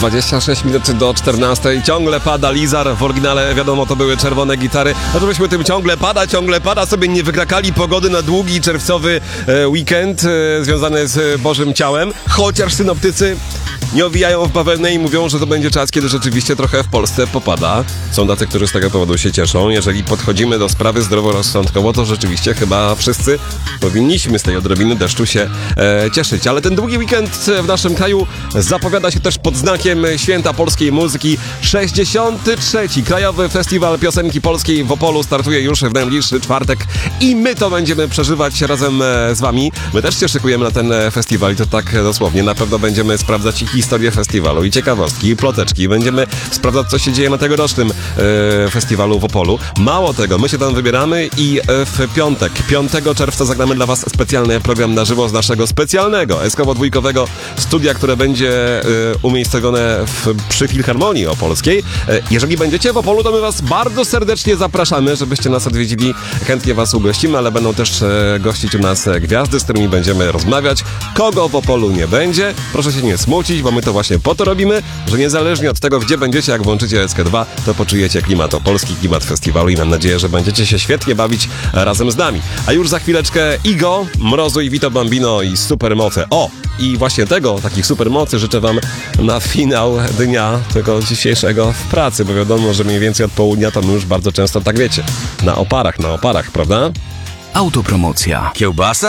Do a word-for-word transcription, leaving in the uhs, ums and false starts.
dwadzieścia sześć minut do czternastej. Ciągle pada Lizar. W oryginale, wiadomo, to były czerwone gitary. A żebyśmy tym ciągle pada, ciągle pada sobie nie wykrakali pogody na długi czerwcowy e, weekend e, związany z Bożym Ciałem. Chociaż synoptycy nie owijają w bawełnę i mówią, że to będzie czas, kiedy rzeczywiście trochę w Polsce popada. Są tacy, którzy z tego powodu się cieszą. Jeżeli podchodzimy do sprawy zdroworozsądkowo, to rzeczywiście chyba wszyscy powinniśmy z tej odrobiny deszczu się e, cieszyć. Ale ten długi weekend w naszym kraju zapowiada się też pod znakiem Święta Polskiej Muzyki. sześćdziesiąty trzeci Krajowy Festiwal Piosenki Polskiej w Opolu startuje już w najbliższy czwartek i my to będziemy przeżywać razem e, z wami. My też się szykujemy na ten e, festiwal i to tak dosłownie. Na pewno będziemy sprawdzać ich historię festiwalu i ciekawostki, i ploteczki. Będziemy sprawdzać, co się dzieje na tegorocznym e, festiwalu w Opolu. Mało tego, my się tam wybieramy i e, w piątek, piątego czerwca zagramy dla was specjalny program na żywo z naszego specjalnego, eskowo-dwójkowego studia, które będzie e, umiejscowione w, przy Filharmonii Opolskiej. E, jeżeli będziecie w Opolu, to my was bardzo serdecznie zapraszamy, żebyście nas odwiedzili. Chętnie was ugościmy, ale będą też e, gościć u nas gwiazdy, z którymi będziemy rozmawiać. Kogo w Opolu nie będzie, proszę się nie smucić, bo my to właśnie po to robimy, że niezależnie od tego, gdzie będziecie, jak włączycie S K dwa, to poczujecie klimat opolski, klimat festiwalu i mam nadzieję, że będziecie się świetnie bawić razem z nami. A już za chwileczkę Igo, Mrozu i Vito Bambino i supermoce. O! I właśnie tego, takich supermocy życzę wam na finał dnia tego dzisiejszego w pracy, bo wiadomo, że mniej więcej od południa to my już bardzo często, tak wiecie, na oparach, na oparach, prawda? Autopromocja. Kiełbasa?